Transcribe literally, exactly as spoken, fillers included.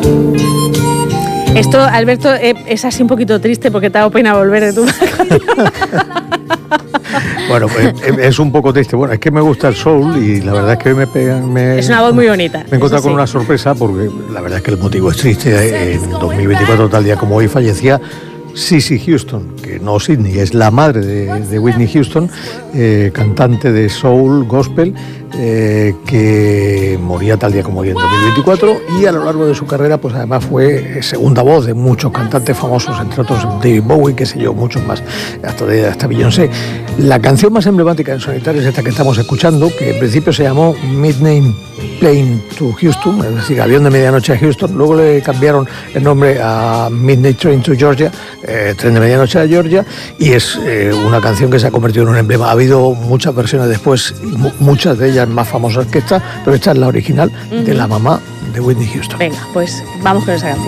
Esto, Alberto, eh, es así un poquito triste porque te ha dado pena volver de tu vacaciones. Bueno, pues es un poco triste. Bueno, es que me gusta el soul y la verdad es que me pega... Me, es una voz muy bonita. Me he encontrado con una sorpresa porque la verdad es que el motivo es triste. En dos mil veinticuatro, tal día como hoy, fallecía Cissy Houston, que no Sidney, es la madre de, de Whitney Houston, eh, cantante de soul, gospel, eh, que moría tal día como hoy en dos mil veinticuatro, y a lo largo de su carrera pues además fue segunda voz de muchos cantantes famosos, entre otros David Bowie, qué sé yo, muchos más, hasta, de, hasta Beyoncé. La canción más emblemática en solitario es esta que estamos escuchando, que en principio se llamó Midnight Plane to Houston, es decir, avión de medianoche a Houston. Luego le cambiaron el nombre a Midnight Train to Georgia, eh, tren de medianoche a Georgia, y es eh, una canción que se ha convertido en un emblema. Ha habido muchas versiones después, y mu- muchas de ellas más famosas que esta, pero esta es la original, uh-huh, de la mamá de Whitney Houston. Venga, pues vamos con esa canción.